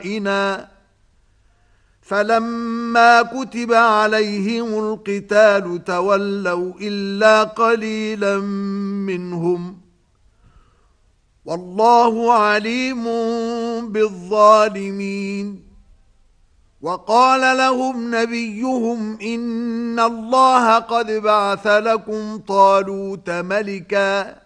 فلما كتب عليهم القتال تولوا إلا قليلا منهم والله عليم بالظالمين. وقال لهم نبيهم إن الله قد بعث لكم طالوت ملكا